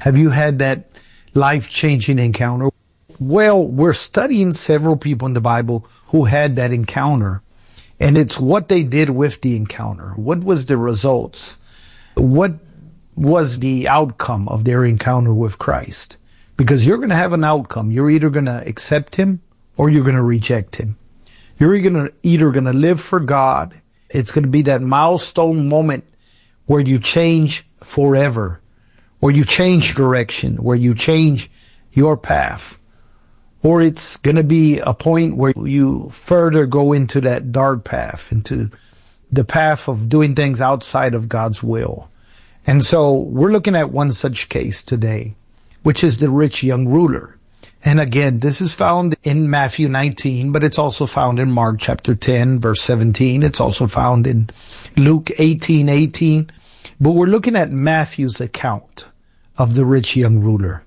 Have you had that life-changing encounter? Well, we're studying several people in the Bible who had that encounter. And it's what they did with the encounter. What was the results? What was the outcome of their encounter with Christ? Because you're going to have an outcome. You're either going to accept him or you're going to reject him. You're either going to live for God. It's going to be that milestone moment where you change forever, where you change direction, where you change your path. Or it's going to be a point where you further go into that dark path, into the path of doing things outside of God's will. And so we're looking at one such case today, which is the rich young ruler. And again, this is found in Matthew 19, but it's also found in Mark chapter 10, verse 17. It's also found in Luke 18:18. But we're looking at Matthew's account of the rich young ruler.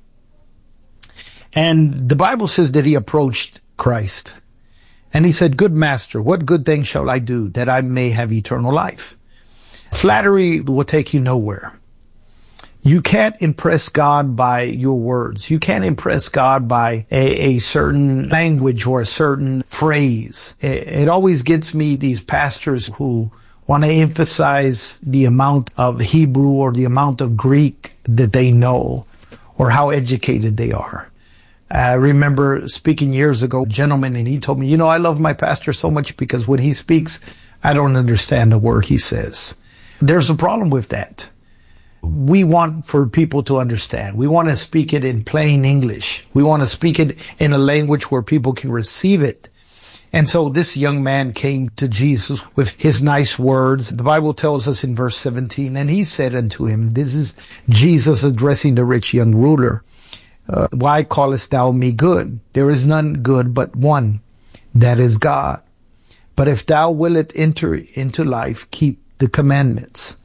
And the Bible says that he approached Christ and he said, "Good master, what good thing shall I do that I may have eternal life?" Flattery will take you nowhere. You can't impress God by your words. You can't impress God by a certain language or a certain phrase. It always gets me, these pastors who want to emphasize the amount of Hebrew or the amount of Greek that they know or how educated they are. I remember speaking years ago, a gentleman, and he told me, I love my pastor so much because when he speaks, I don't understand a word he says. There's a problem with that. We want for people to understand. We want to speak it in plain English. We want to speak it in a language where people can receive it. And so this young man came to Jesus with his nice words. The Bible tells us in verse 17, and he said unto him, this is Jesus addressing the rich young ruler. Why callest thou me good? There is none good but one, that is God. But if thou wilt enter into life, keep the commandments.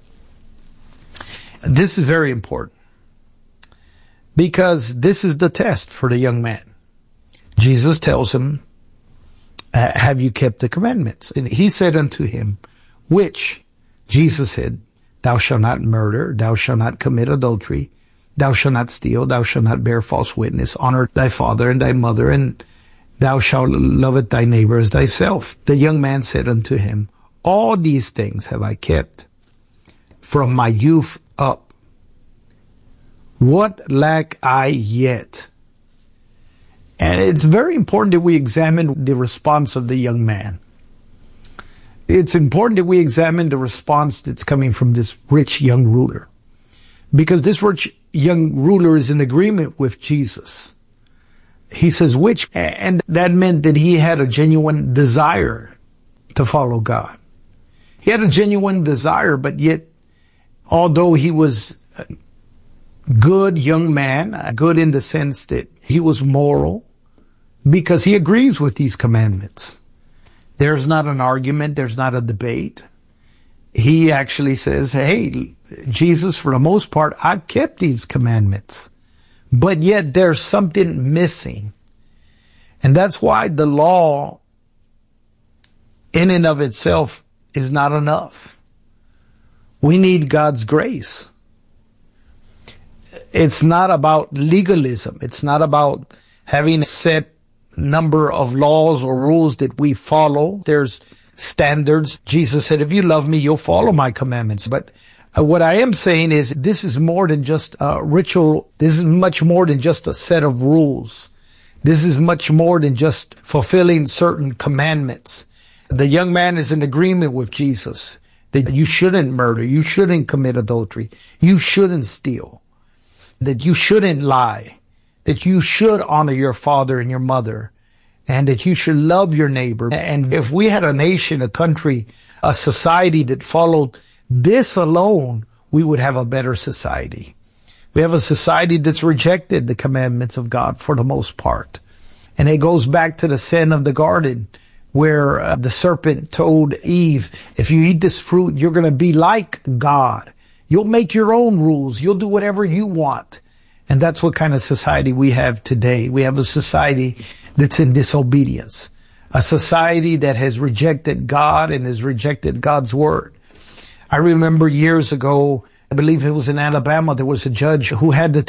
This is very important because this is the test for the young man. Jesus tells him, have you kept the commandments? And he said unto him, which? Jesus said, thou shalt not murder, thou shalt not commit adultery, thou shalt not steal, thou shalt not bear false witness, honor thy father and thy mother, and thou shalt love thy neighbor as thyself. The young man said unto him, all these things have I kept from my youth up. What lack I yet? And it's very important that we examine the response of the young man. It's important that we examine the response that's coming from this rich young ruler. Because this rich young ruler is in agreement with Jesus. He says, which? And that meant that he had a genuine desire to follow God. He had a genuine desire, but yet, although he was a good young man, good in the sense that he was moral, because he agrees with these commandments. There's not an argument. There's not a debate. He actually says, hey, Jesus, for the most part, I've kept these commandments, but yet there's something missing. And that's why the law in and of itself is not enough. We need God's grace. It's not about legalism. It's not about having a set number of laws or rules that we follow. There's standards. Jesus said, if you love me, you'll follow my commandments. But what I am saying is this is more than just a ritual. This is much more than just a set of rules. This is much more than just fulfilling certain commandments. The young man is in agreement with Jesus that you shouldn't murder, you shouldn't commit adultery, you shouldn't steal, that you shouldn't lie, that you should honor your father and your mother, and that you should love your neighbor. And if we had a nation, a country, a society that followed this alone, we would have a better society. We have a society that's rejected the commandments of God for the most part. And it goes back to the sin of the garden where the serpent told Eve, if you eat this fruit, you're going to be like God. You'll make your own rules. You'll do whatever you want. And that's what kind of society we have today. We have a society that's in disobedience, a society that has rejected God and has rejected God's word. I remember years ago, I believe it was in Alabama, there was a judge who had to